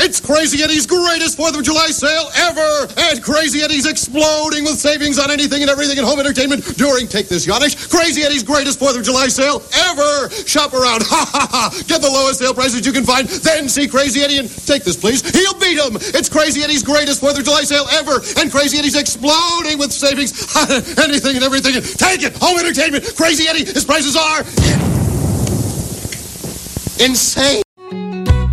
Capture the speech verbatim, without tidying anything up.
It's Crazy Eddie's greatest fourth of July sale ever! And Crazy Eddie's exploding with savings on anything and everything in home entertainment during, take this, Yanish, Crazy Eddie's greatest fourth of July sale ever! Shop around, ha ha ha! Get the lowest sale prices you can find, then see Crazy Eddie and, take this please, he'll beat him! It's Crazy Eddie's greatest fourth of July sale ever! And Crazy Eddie's exploding with savings on anything and everything. And take it! Home entertainment! Crazy Eddie, his prices are insane!